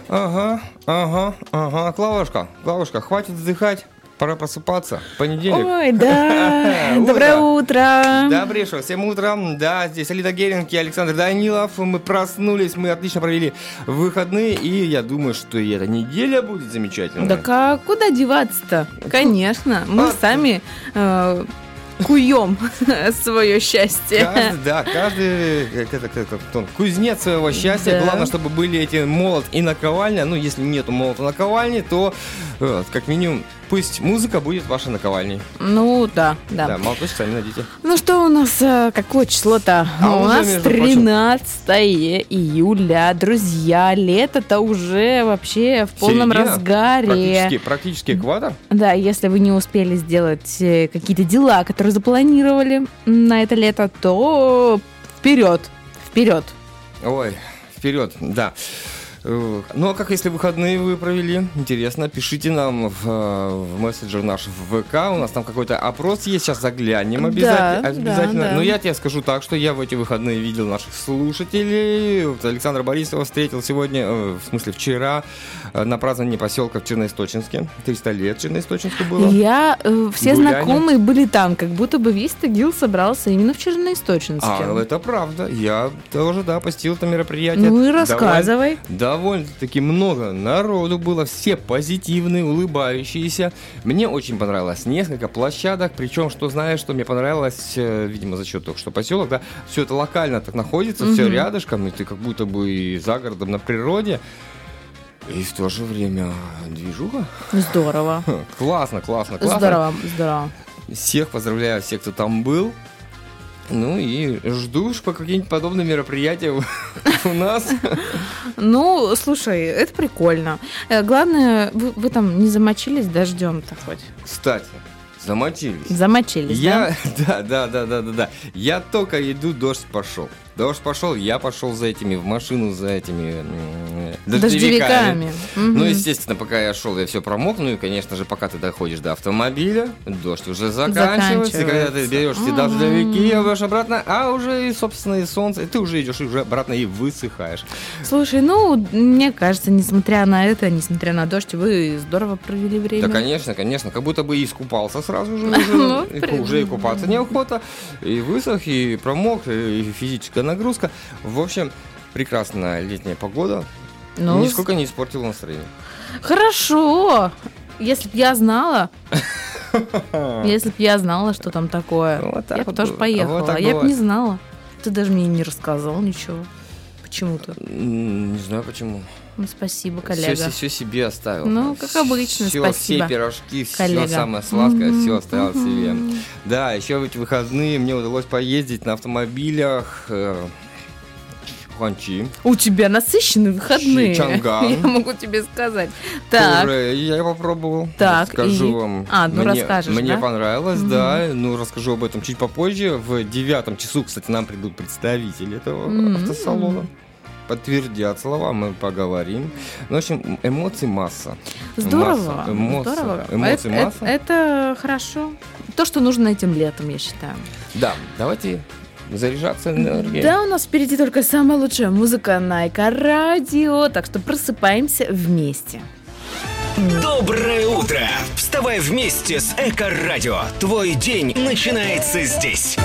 Ага. Клавушка, хватит вздыхать. Пора просыпаться. Понедельник. Ой, да. Доброе утро. Добрейшего всем утром. Да, здесь Алита Геринг и Александр Данилов. Мы проснулись, мы отлично провели выходные. И я думаю, что и эта неделя будет замечательной. Да куда деваться-то? Конечно. Мы сами куем свое счастье. Каждый кузнец своего счастья. Да. Главное, чтобы были эти молот и наковальня. Ну, если нету молота наковальни, то как минимум пусть музыка будет вашей наковальней. Ну, да. Да, молоточек сами найдите. Ну, что у нас, какое число-то? У уже, нас между 13 июля. Друзья, лето-то уже вообще в полном Середина. разгаре. Практически экватор. Да, если вы не успели сделать какие-то дела, которые запланировали на это лето, то вперед. Ой, вперед, да. Ну, а как если выходные вы провели? Интересно, пишите нам в мессенджер наш в ВК. У нас там какой-то опрос есть, сейчас заглянем обязательно. Да. Но я тебе скажу так, что я в эти выходные видел наших слушателей. Вот Александра Борисова встретил сегодня, в смысле вчера, на праздновании поселка в Черноисточинске. 300 лет Черноисточинску было. Все знакомые были там, как будто бы весь Тагил собрался именно в Черноисточинске. Это правда. Я тоже, посетил это мероприятие. Ну и рассказывай. Довольно-таки много народу было, все позитивные, улыбающиеся. Мне очень понравилось несколько площадок, причем, что знаешь, что мне понравилось, видимо, за счет того, что поселок, все это локально так находится, все рядышком, и ты как будто бы и за городом на природе. И в то же время движуха. Здорово. Классно. Здорово. Всех поздравляю, всех, кто там был. Ну и жду по какие-нибудь подобные мероприятия у нас. Ну, слушай, это прикольно. Главное, вы там не замочились дождем-то хоть? Кстати, замочились. Замочились, да? Да. Я только иду, дождь пошел. Я пошел за этими, в машину за этими дождевиками. Ну, естественно, пока я шел, я все промок. Ну и, конечно же, пока ты доходишь до автомобиля, дождь уже заканчивается. И когда ты берешь эти дождевики, идешь обратно, а уже, собственно, и солнце, и ты уже идешь и уже обратно и высыхаешь. Слушай, мне кажется, несмотря на дождь, вы здорово провели время. Да, конечно, как будто бы и искупался сразу же. Уже и купаться неохота. И высох, и промок, и физическая нагрузка. В общем, прекрасная летняя погода. Нисколько не испортила настроение. Хорошо. Если б я знала, что там такое, я бы тоже поехала. Я бы не знала. Ты даже мне не рассказал ничего. Почему-то. Не знаю почему. Спасибо, коллега. Все себе оставил. Как обычно, спасибо. Все пирожки, коллега. Все самое сладкое, все оставил себе. Да, еще в эти выходные мне удалось поездить на автомобилях. Хуанчи. У тебя насыщенные выходные. Чанган. Я могу тебе сказать. Так. Я попробовал. Так. Расскажу вам. Расскажешь, мне понравилось, да. Расскажу об этом чуть попозже. В 9 часу, кстати, нам придут представители этого автосалона. Подтвердят слова, мы поговорим. В общем, эмоций масса. Здорово. Эмоций масса. Это хорошо. То, что нужно этим летом, я считаю. Да, давайте заряжаться энергией. Да, у нас впереди только самая лучшая музыка на Эко-радио, так что просыпаемся вместе. Доброе утро! Вставай вместе с Эко-радио. Твой день начинается здесь.